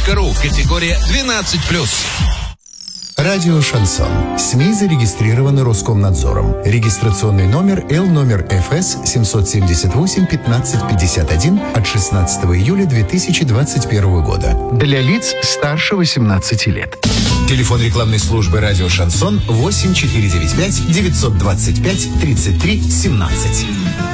radio.ru. Категория 12+. Радио «Шансон». СМИ зарегистрированы Роскомнадзором. Регистрационный номер Л номер ФС 778-1551 от 16 июля 2021 года. Для лиц старше 18 лет. Телефон рекламной службы «Радио Шансон» 8495 925 33 17.